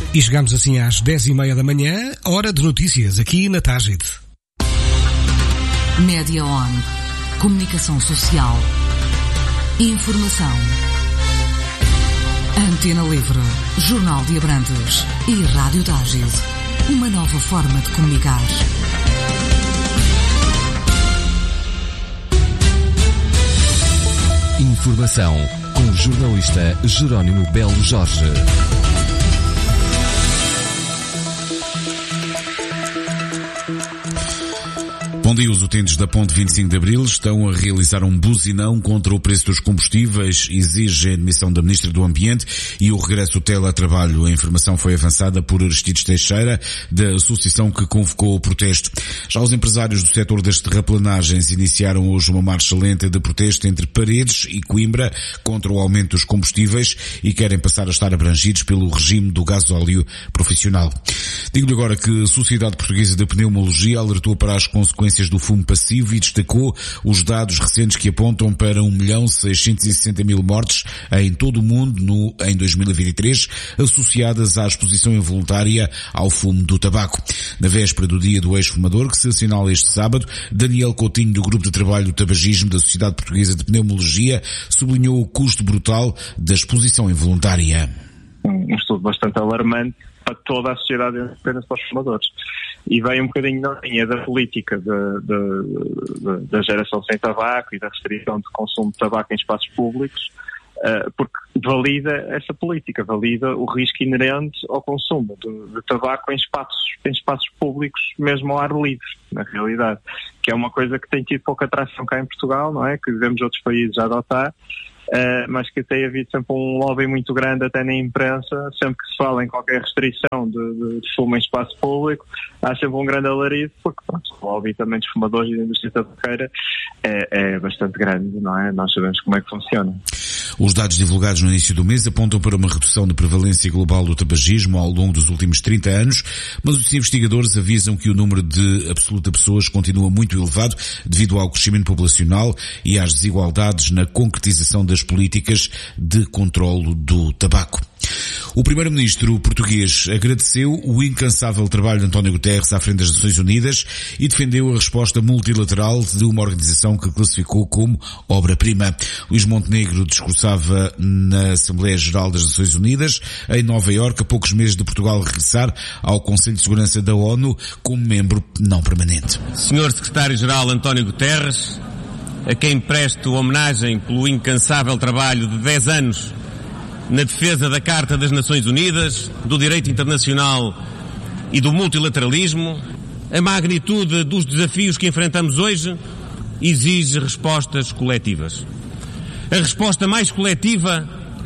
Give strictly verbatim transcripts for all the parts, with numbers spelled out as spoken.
E chegamos assim às dez e meia da manhã, hora de notícias, aqui na Tágide. Média On. Comunicação social. Informação. Antena Livre. Jornal de Abrantes. E Rádio Tágide. Uma nova forma de comunicar. Informação com o jornalista Jerónimo Belo Jorge. Bom dia, os utentes da Ponte vinte e cinco de Abril estão a realizar um buzinão contra o preço dos combustíveis, exige a admissão da Ministra do Ambiente e o regresso ao teletrabalho. A informação foi avançada por Aristides Teixeira, da associação que convocou o protesto. Já os empresários do setor das terraplanagens iniciaram hoje uma marcha lenta de protesto entre Paredes e Coimbra contra o aumento dos combustíveis e querem passar a estar abrangidos pelo regime do gasóleo profissional. Digo-lhe agora que a Sociedade Portuguesa de Pneumologia alertou para as consequências do fumo passivo e destacou os dados recentes que apontam para um milhão seiscentos e sessenta mil mortes em todo o mundo no, em dois mil e vinte e três, associadas à exposição involuntária ao fumo do tabaco. Na véspera do dia do ex-fumador, que se assinala este sábado, Daniel Coutinho, do Grupo de Trabalho do Tabagismo da Sociedade Portuguesa de Pneumologia, sublinhou o custo brutal da exposição involuntária. Um estudo bastante alarmante para toda a sociedade, não apenas para os fumadores. E vem um bocadinho na linha da política de, de, de, da geração sem tabaco e da restrição de consumo de tabaco em espaços públicos, uh, porque valida essa política, valida o risco inerente ao consumo de, de tabaco em espaços, em espaços públicos, mesmo ao ar livre, na realidade, que é uma coisa que tem tido pouca atração cá em Portugal, não é? Que vemos outros países a adotar. Uh, mas que tem havido sempre um lobby muito grande até na imprensa, sempre que se fala em qualquer restrição de, de, de fumo em espaço público, há sempre um grande alarido, porque pronto, o lobby também dos fumadores e da indústria tabaqueira é, é bastante grande, não é? Nós sabemos como é que funciona. Os dados divulgados no início do mês apontam para uma redução de prevalência global do tabagismo ao longo dos últimos trinta anos, mas os investigadores avisam que o número de absoluta pessoas continua muito elevado devido ao crescimento populacional e às desigualdades na concretização das políticas de controlo do tabaco. O primeiro-ministro português agradeceu o incansável trabalho de António Guterres à frente das Nações Unidas e defendeu a resposta multilateral de uma organização que classificou como obra-prima. Luís Montenegro discursava na Assembleia Geral das Nações Unidas em Nova Iorque, a poucos meses de Portugal regressar ao Conselho de Segurança da ONU como membro não permanente. senhor Secretário-Geral António Guterres, a quem presto homenagem pelo incansável trabalho de dez anos na defesa da Carta das Nações Unidas, do direito internacional e do multilateralismo, a magnitude dos desafios que enfrentamos hoje exige respostas coletivas. A resposta mais coletiva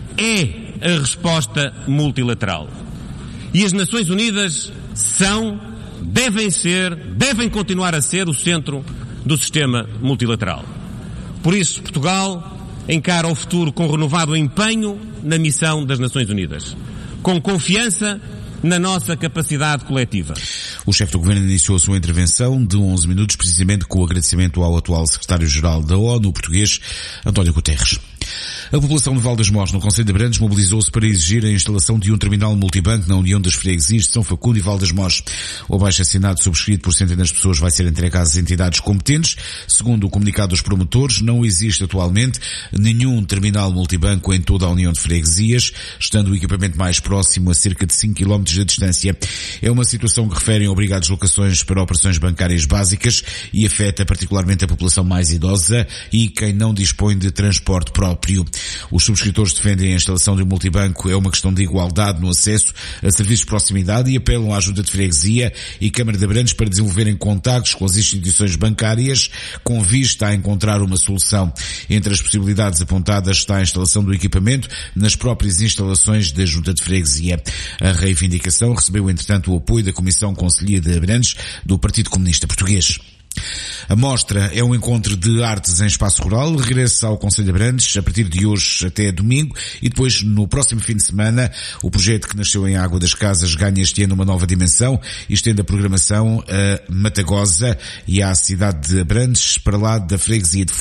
é a resposta multilateral. E as Nações Unidas são, devem ser, devem continuar a ser o centro do sistema multilateral. Por isso, Portugal encara o futuro com renovado empenho na missão das Nações Unidas, com confiança na nossa capacidade coletiva. O chefe do governo iniciou a sua intervenção de onze minutos, precisamente com o agradecimento ao atual secretário-geral da ONU, o português António Guterres. A população de Val das Mós, no Concelho de Abrantes, mobilizou-se para exigir a instalação de um terminal multibanco na União das Freguesias de São Facundo e Val das Mós. O abaixo-assinado subscrito por centenas de pessoas vai ser entregue às entidades competentes. Segundo o comunicado dos promotores, não existe atualmente nenhum terminal multibanco em toda a União de Freguesias, estando o equipamento mais próximo a cerca de cinco quilómetros de distância. É uma situação que referem a obrigar deslocações para operações bancárias básicas e afeta particularmente a população mais idosa e quem não dispõe de transporte próprio. Os subscritores defendem a instalação de um multibanco é uma questão de igualdade no acesso a serviços de proximidade e apelam à ajuda de freguesia e Câmara de Abrantes para desenvolverem contactos com as instituições bancárias com vista a encontrar uma solução. Entre as possibilidades apontadas está a instalação do equipamento nas próprias instalações da Junta de Freguesia. A reivindicação recebeu, entretanto, o apoio da Comissão Conselhia de Abrantes do Partido Comunista Português. A mostra é um encontro de artes em espaço rural, regressa ao Concelho de Abrantes a partir de hoje até domingo e depois no próximo fim de semana o projeto que nasceu em Água das Casas ganha este ano uma nova dimensão e estende a programação a Matagosa e à cidade de Abrantes para lá da freguesia de Fontes.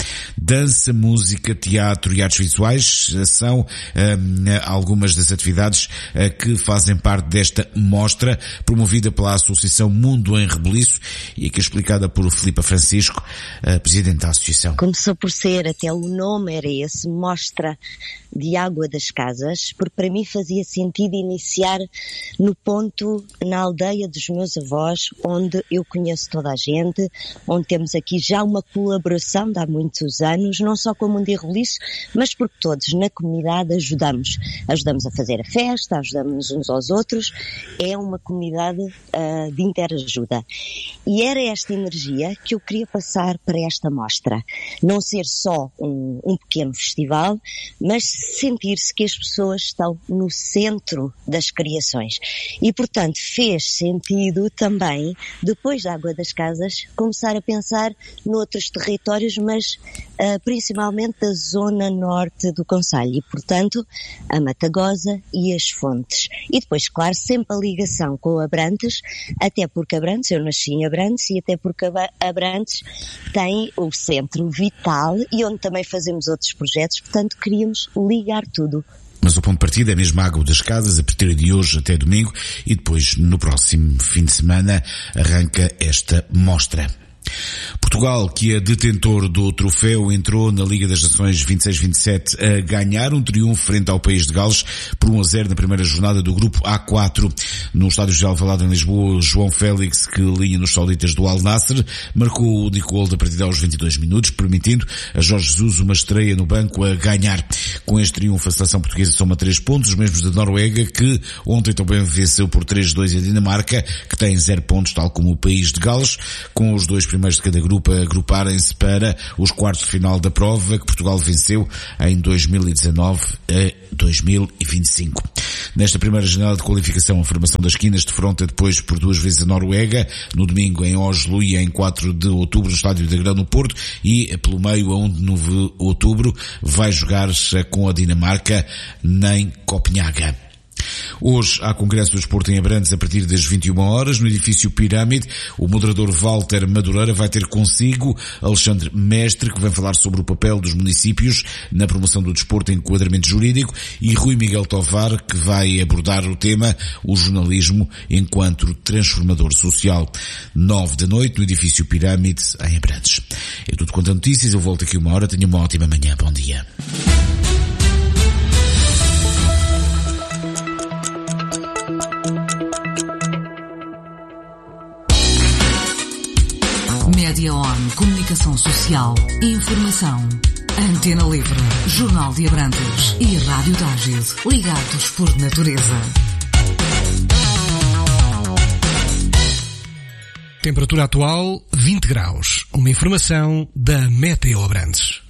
Dança, música, teatro e artes visuais são hum, algumas das atividades uh, que fazem parte desta mostra, promovida pela Associação Mundo em Rebuliço e aqui explicada por Filipa Francisco, uh, Presidente da Associação. Começou por ser, até o nome era esse, Mostra de Água das Casas, porque para mim fazia sentido iniciar no ponto, na aldeia dos meus avós, onde eu conheço toda a gente, onde temos aqui já uma colaboração de há muitos anos, não só com o Mundo em Rebuliço, mas porque todos na comunidade ajudamos. Ajudamos a fazer a festa, ajudamos uns aos outros, é uma comunidade uh, de interajuda. E era esta energia que eu queria passar para esta mostra. Não ser só um, um pequeno festival, mas sentir-se que as pessoas estão no centro das criações. E, portanto, fez sentido também, depois da Água das Casas, começar a pensar noutros territórios, mas uh, principalmente da zona norte do concelho. E, portanto, a Matagosa e as Fontes. E depois, claro, sempre a ligação com Abrantes, até porque Abrantes, eu nasci em Abrantes, e até porque Abrantes tem o centro vital e onde também fazemos outros projetos, portanto, queríamos ligar tudo. Mas o ponto de partida é mesmo a Água das Casas, a partir de hoje até domingo, e depois, no próximo fim de semana, arranca esta mostra. Portugal, que é detentor do troféu, entrou na Liga das Nações vinte e seis vinte e sete a ganhar um triunfo frente ao País de Gales por um a zero na primeira jornada do grupo A quatro. No estádio de Alvalade em Lisboa, João Félix, que linha nos sauditas do Al Nassr, marcou o único gol da partida aos vinte e dois minutos, permitindo a Jorge Jesus uma estreia no banco a ganhar. Com este triunfo, a seleção portuguesa soma três pontos, os mesmos da Noruega, que ontem também venceu por três a dois a Dinamarca, que tem zero pontos, tal como o País de Gales, com os dois primeiros de cada grupo a agruparem-se para os quartos de final da prova, que Portugal venceu em dois mil e dezanove a dois mil e vinte e cinco. Nesta primeira janela de qualificação, a formação das quinas defronta depois por duas vezes a Noruega, no domingo em Oslo e em quatro de outubro no Estádio da Grão no Porto, e pelo meio a um de outubro vai jogar com a Dinamarca em Copenhaga. Hoje há Congresso do Desporto em Abrantes a partir das vinte e uma horas no edifício Pirâmide. O moderador Walter Madureira vai ter consigo Alexandre Mestre, que vai falar sobre o papel dos municípios na promoção do desporto em enquadramento jurídico, e Rui Miguel Tovar, que vai abordar o tema o jornalismo enquanto transformador social. Nove da noite no edifício Pirâmide em Abrantes. É tudo quanto a notícias. Eu volto aqui uma hora. Tenha uma ótima manhã. Bom dia. Média On, comunicação social, informação. Antena Livre, Jornal de Abrantes e Rádio Tágil, ligados por natureza. Temperatura atual vinte graus. Uma informação da Meteo Abrantes.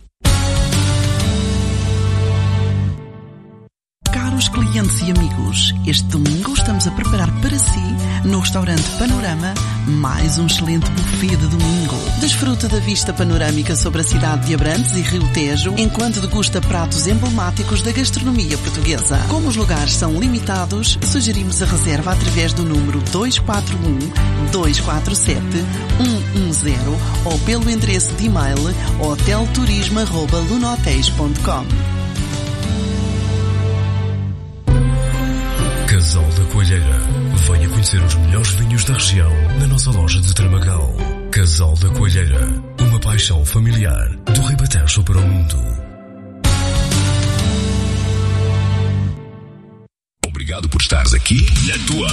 Caros clientes e amigos, este domingo estamos a preparar para si, no restaurante Panorama, mais um excelente buffet de domingo. Desfruta da vista panorâmica sobre a cidade de Abrantes e Rio Tejo, enquanto degusta pratos emblemáticos da gastronomia portuguesa. Como os lugares são limitados, sugerimos a reserva através do número dois quatro um, dois quatro sete, um um zero ou pelo endereço de e-mail hotelturismo arroba lunotéis ponto com. Casal da Coelheira. Venha conhecer os melhores vinhos da região na nossa loja de Tramagal. Casal da Coelheira. Uma paixão familiar do Ribatejo para o mundo. Obrigado por estares aqui na tua